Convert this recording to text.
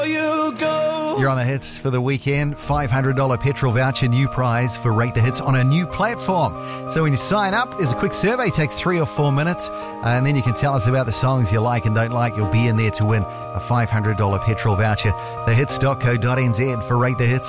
You're on the hits for the weekend. $500 petrol voucher, new prize for Rate the Hits on a new platform. So when you sign up, there's a quick survey, takes 3 or 4 minutes, and then you can tell us about the songs you like and don't like. You'll be in there to win a $500 petrol voucher. Thehits.co.nz for Rate the Hits.